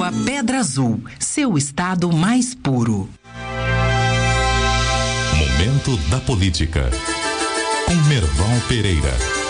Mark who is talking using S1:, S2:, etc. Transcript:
S1: Água Pedra Azul, seu estado mais puro.
S2: Momento da Política, com Merval Pereira.